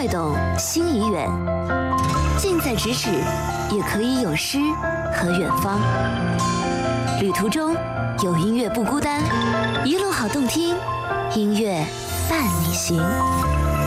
动，心已远。近在咫尺，也可以有诗和远方。旅途中有音乐不孤单，一路好动听，音乐伴你行。